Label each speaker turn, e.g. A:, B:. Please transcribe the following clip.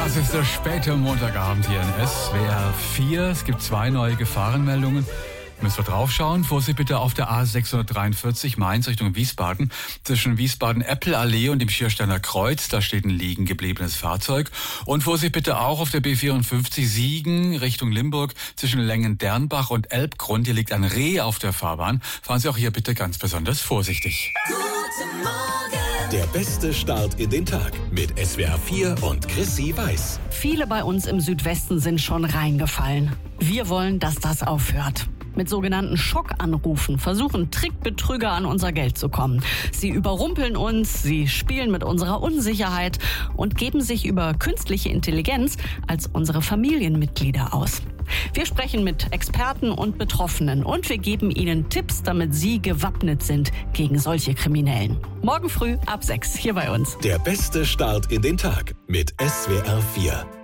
A: Das ist der späte Montagabend hier in SWR 4. Es gibt 2 neue Gefahrenmeldungen. Müssen wir draufschauen. Vorsicht bitte auf der A643 Mainz Richtung Wiesbaden. Zwischen Wiesbaden-Eppel-Allee und dem Schiersteiner Kreuz. Da steht ein liegen gebliebenes Fahrzeug. Und Vorsicht bitte auch auf der B54 Siegen Richtung Limburg. Zwischen Lengen-Dernbach und Elbgrund. Hier liegt ein Reh auf der Fahrbahn. Fahren Sie auch hier bitte ganz besonders vorsichtig.
B: Guten Morgen.
C: Der beste Start in den Tag mit SWR 4 und Chrissy Weiß.
D: Viele bei uns im Südwesten sind schon reingefallen. Wir wollen, dass das aufhört. Mit sogenannten Schockanrufen versuchen Trickbetrüger an unser Geld zu kommen. Sie überrumpeln uns, sie spielen mit unserer Unsicherheit und geben sich über künstliche Intelligenz als unsere Familienmitglieder aus. Wir sprechen mit Experten und Betroffenen und wir geben ihnen Tipps, damit sie gewappnet sind gegen solche Kriminellen. Morgen früh ab 6 hier bei uns.
C: Der beste Start in den Tag mit SWR 4.